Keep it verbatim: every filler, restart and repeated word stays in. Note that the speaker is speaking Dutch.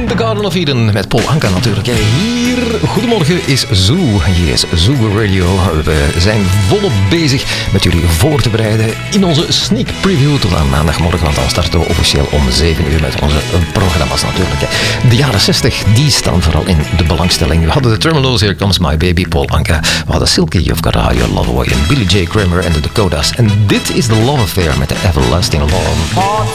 in The Garden of Eden met Paul Anka natuurlijk. Hier, goedemorgen is Zoo. Hier is Zoo Radio. We zijn volop bezig met jullie voor te bereiden in onze sneak preview tot aan maandagmorgen, want dan starten we officieel om zeven uur met onze programma's natuurlijk. De jaren zestig, die staan vooral in de belangstelling. We hadden de Terminals, Here Comes My Baby, Paul Anka. We hadden Silky, You've Got a Higher Love Away en Billy J. Kramer en de Dakotas. En dit is The Love Affair met de Everlasting Love.